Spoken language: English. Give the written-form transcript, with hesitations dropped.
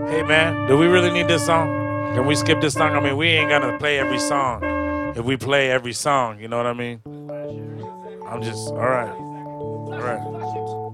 Hey man, do we really need this song? Can we skip this song? I mean, we ain't gonna play every song. If we play every song, you know what I mean? I'm just all right. All right.